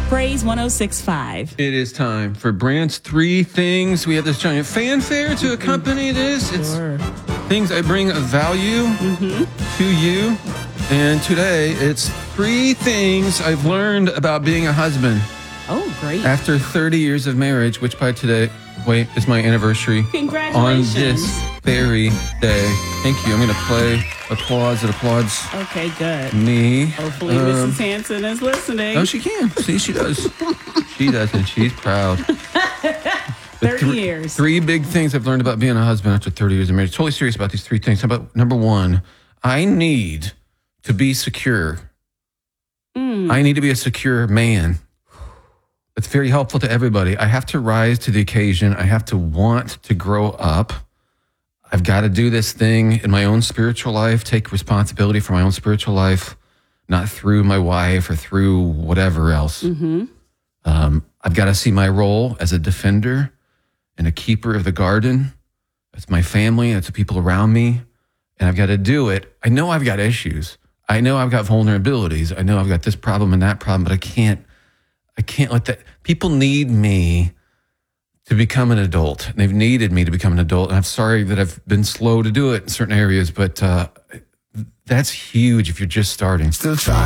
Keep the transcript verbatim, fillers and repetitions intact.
Praise one oh six point five. It is time for Brandt's Three Things. We have this giant fanfare to accompany this. It's Sure. things I bring of value Mm-hmm. to you. And today, it's three things I've learned about being a husband Oh, great. after thirty years of marriage, which by today, wait, is my anniversary. On Congratulations. this very day. Thank you. I'm going to play applause that applauds Okay, good. me. Hopefully, Um, Missus Hanson is listening. Oh, she can. See, she does. She does, and she's proud. thirty Three- years. Three big things I've learned about being a husband after thirty years of marriage. Totally serious about these three things. How about number one? I need to be secure. Mm. I need to be a secure man. It's very helpful to everybody. I have to rise to the occasion. I have to want to grow up. I've got to do this thing in my own spiritual life, take responsibility for my own spiritual life, not through my wife or through whatever else. Mm-hmm. Um, I've got to see my role as a defender and a keeper of the garden. It's my family, it's the people around me, and I've got to do it. I know I've got issues. I know I've got vulnerabilities. I know I've got this problem and that problem, but I can't, I can't let that. People need me to become an adult. They've needed me to become an adult, and I'm sorry that I've been slow to do it in certain areas, but uh, that's huge if you're just starting. Still try.